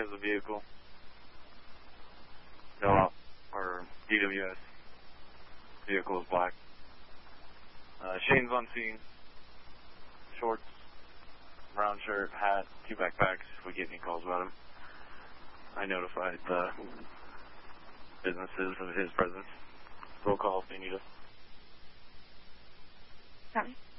has a vehicle. No, or DWS. Vehicle is black. Shane's on scene. Shorts, brown shirt, hat, 2 backpacks. If we get any calls about him. I notified the businesses of his presence. Roll call if they need us. Copy.